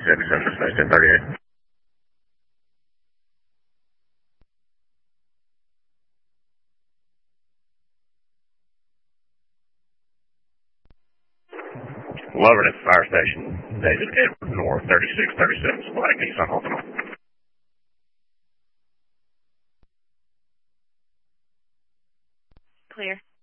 77, 1038. Lovered at the fire station. David Edward North, 3637, Black Nissan Altima. Clear.